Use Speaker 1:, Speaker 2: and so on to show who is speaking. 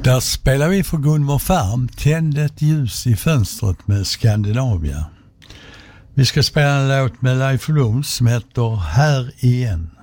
Speaker 1: Där spelar vi för Gunvor Färm Tänd ett ljus i fönstret med Skandinavia. Vi ska spela en låt med Life Rooms som heter Här igen.